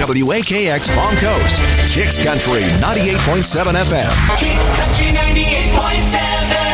WAKX Palm Coast, Kicks Country 98.7 FM. Kicks Country 98.7.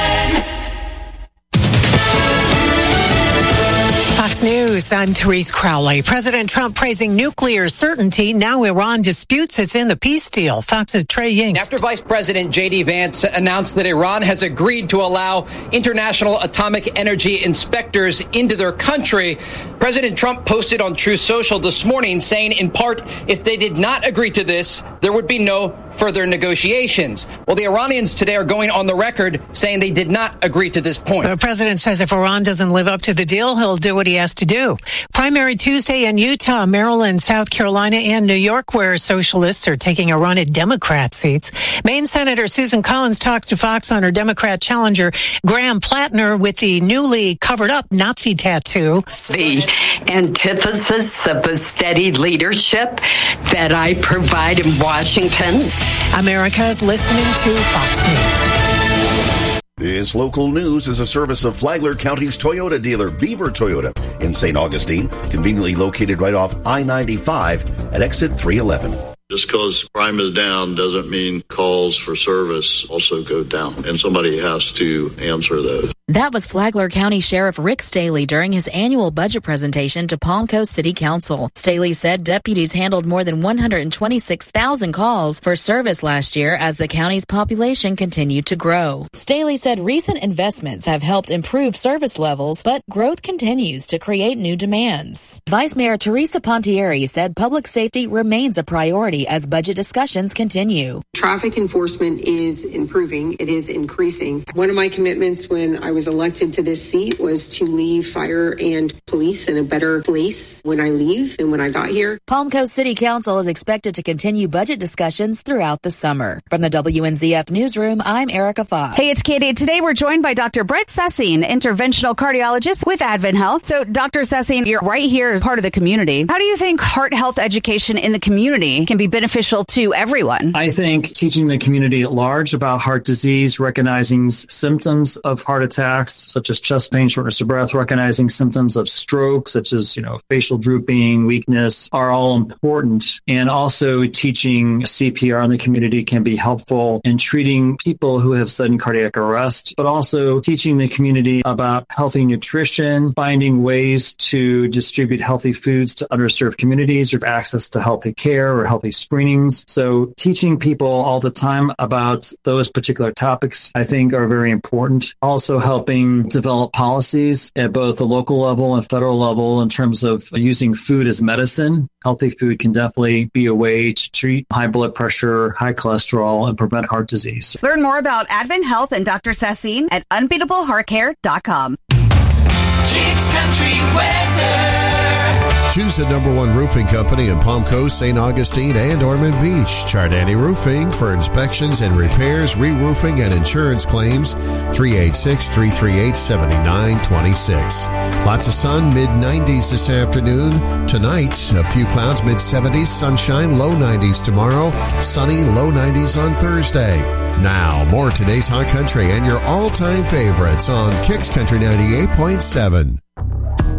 Fox News, I'm Therese Crowley. President Trump praising nuclear certainty. Now Iran disputes it's in the peace deal. Fox's Trey Yingst. After Vice President J.D. Vance announced that Iran has agreed to allow International Atomic Energy inspectors into their country, President Trump posted on Truth Social this morning saying, in part, if they did not agree to this, there would be no further negotiations. Well, the Iranians today are going on the record saying they did not agree to this point. The president says if Iran doesn't live up to the deal, he'll do what he has to do. Primary Tuesday in Utah, Maryland, South Carolina, and New York, where socialists are taking a run at Democrat seats. Maine Senator Susan Collins talks to Fox on her Democrat challenger, Graham Plattner, with the newly covered up Nazi tattoo. The antithesis of the steady leadership that I provide in Washington. America's listening to Fox News. This local news is a service of Flagler County's Toyota dealer, Beaver Toyota, in St. Augustine, conveniently located right off I-95 at exit 311. Just because crime is down doesn't mean calls for service also go down, and somebody has to answer those. That was Flagler County Sheriff Rick Staley during his annual budget presentation to Palm Coast City Council. Staley said deputies handled more than 126,000 calls for service last year as the county's population continued to grow. Staley said recent investments have helped improve service levels, but growth continues to create new demands. Vice Mayor Teresa Pontieri said public safety remains a priority as budget discussions continue. Traffic enforcement is improving. It is increasing. One of my commitments when I was elected to this seat was to leave fire and police in a better place when I leave than when I got here. Palm Coast City Council is expected to continue budget discussions throughout the summer. From the WNZF Newsroom, I'm Erica Fox. Hey, it's Katie. Today we're joined by Dr. Brett Sessing, interventional cardiologist with Advent Health. So, Dr. Sessing, you're right here as part of the community. How do you think heart health education in the community can be beneficial to everyone? I think teaching the community at large about heart disease, recognizing symptoms of heart attacks, such as chest pain, shortness of breath, recognizing symptoms of stroke, such as, facial drooping, weakness, are all important. And also teaching CPR in the community can be helpful in treating people who have sudden cardiac arrest, but also teaching the community about healthy nutrition, finding ways to distribute healthy foods to underserved communities or access to healthy care or healthy screenings. So teaching people all the time about those particular topics, I think, are very important. Also helping develop policies at both the local level and federal level in terms of using food as medicine. Healthy food can definitely be a way to treat high blood pressure, high cholesterol, and prevent heart disease. Learn more about Advent Health and Dr. Sessing at unbeatableheartcare.com. Kicks Country weather. Choose the #1 roofing company in Palm Coast, St. Augustine, and Ormond Beach. Chardani Roofing for inspections and repairs, re-roofing, and insurance claims. 386-338-7926. Lots of sun, mid-90s this afternoon. Tonight, a few clouds, mid-70s, sunshine, low 90s tomorrow, sunny, low 90s on Thursday. Now, more today's Hot Country and your all-time favorites on Kicks Country 98.7.